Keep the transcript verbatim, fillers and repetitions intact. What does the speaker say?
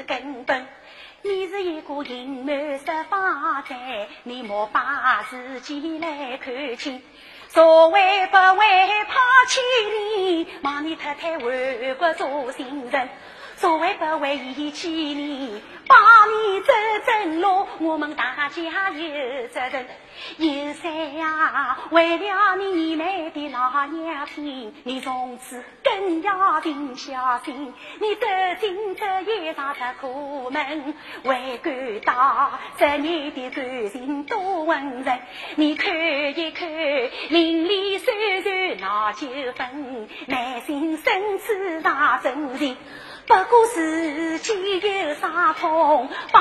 是根本。你是一个隐瞒十方在，你莫把自己来看清。所谓不为怕千里，望你太太为国做新人。所谓不为义气你，帮你走正路，我们大家有责任。有谁呀？为了你你妹的老娘亲，你从此更要定小心。你走进这夜上的苦门，为感到这你的感情多温润。你看一看，邻里虽然闹纠纷，内心深处那真情。不过自己有伤痛，把